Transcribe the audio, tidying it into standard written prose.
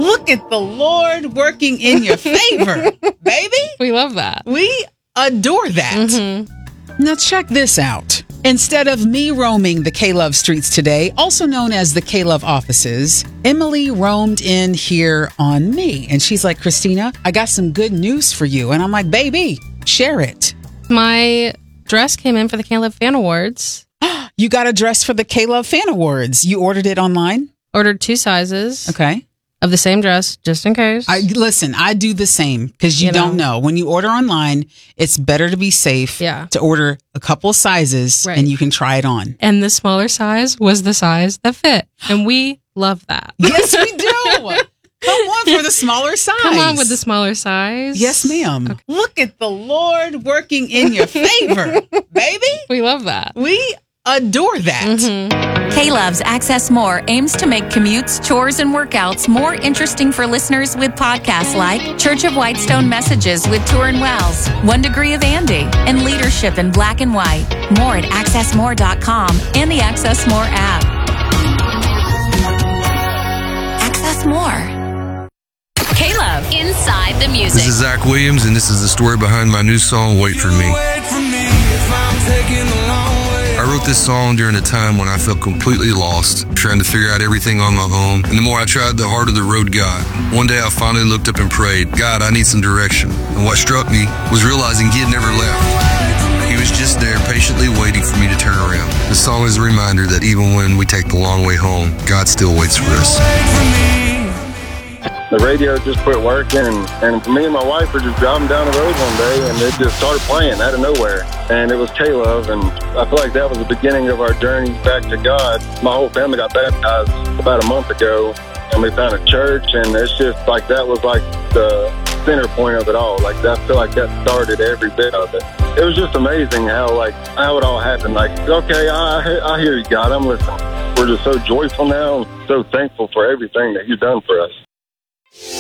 Look at the Lord working in your favor, baby. We love that. We adore that. Mm-hmm. Now check this out. Instead of me roaming the K-Love streets today, also known as the K-Love offices, Emily roamed in here on me. And she's like, Christina, I got some good news for you. And I'm like, baby, share it. My dress came in for the K-Love Fan Awards. You got a dress for the K-Love Fan Awards. You ordered it online? Ordered 2 sizes. Okay. Of the same dress, just in case. I do the same because you don't know. When you order online, it's better to be safe to order a couple sizes and you can try it on. And the smaller size was the size that fit. And we love that. Yes, we do. Come on for the smaller size. Come on with the smaller size. Yes, ma'am. Okay. Look at the Lord working in your favor, baby. We love that. We adore that. Mm-hmm. K-Love's Access More aims to make commutes, chores, and workouts more interesting for listeners with podcasts like Church of Whitestone Messages with Turin Wells, 1 Degree of Andy, and Leadership in Black and White. More at accessmore.com and the Access More app. Access More. K-Love, Inside the Music. This is Zach Williams, and this is the story behind my new song, Wait For Me. I wrote this song during a time when I felt completely lost, trying to figure out everything on my own. And the more I tried, the harder the road got. One day I finally looked up and prayed, God, I need some direction. And what struck me was realizing He had never left. He was just there patiently waiting for me to turn around. The song is a reminder that even when we take the long way home, God still waits for us. The radio just quit working, and me and my wife were just driving down the road one day, and it just started playing out of nowhere. And it was K-Love, and I feel like that was the beginning of our journey back to God. My whole family got baptized about a month ago, and we found a church, and it's just like that was like the center point of it all. Like I feel like that started every bit of it. It was just amazing how it all happened. Like, okay, I hear you, God, I'm listening. We're just so joyful now, and so thankful for everything that You've done for us.